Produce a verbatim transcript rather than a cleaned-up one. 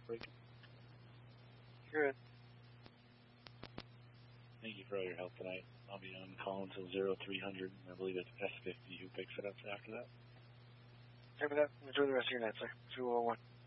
break. Good. Thank you for all your help tonight. I'll be on call until zero three hundred. I believe it's S fifty who picks it up after that. After that, enjoy the rest of your night, sir. two oh one.